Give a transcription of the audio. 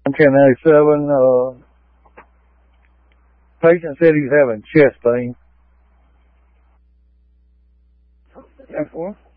1097, patient said he's having chest pain. 10-4.